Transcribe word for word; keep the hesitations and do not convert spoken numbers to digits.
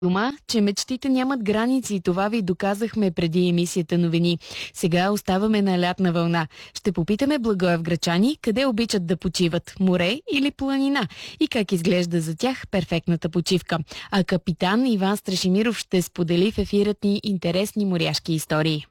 Дома, че мечтите нямат граници. Това ви доказахме преди емисията новини. Сега оставаме на лятна вълна. Ще попитаме благоевграчани къде обичат да почиват – море или планина и как изглежда за тях перфектната почивка. А капитан Иван Страшимиров ще сподели в ефирът ни интересни моряшки истории.